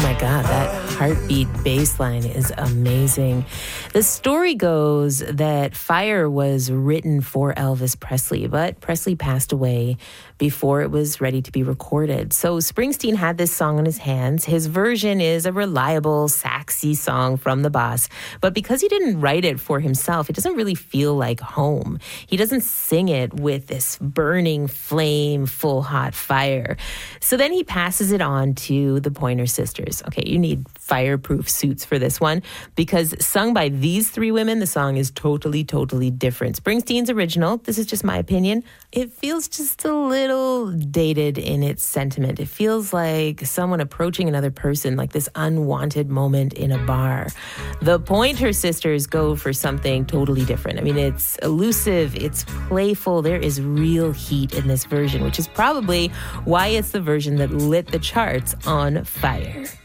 my God, that heartbeat bass line is amazing. The story goes that Fire was written for Elvis Presley, but Presley passed away before it was ready to be recorded. So Springsteen had this song in his hands. His version is a reliable, saxy song from the boss. But because he didn't write it for himself, it doesn't really feel like home. He doesn't sing it with this burning flame, full hot fire. So then he passes it on to the Pointer Sisters. Okay, you need fireproof suits for this one because sung by these three women, the song is totally, totally different. Springsteen's original, this is just my opinion, it feels just a little dated in its sentiment. It feels like someone approaching another person, like this unwanted moment in a bar. The Pointer Sisters go for something totally different. I mean, it's elusive, it's playful, there is real heat in this version, which is probably why it's the version that lit the charts on fire.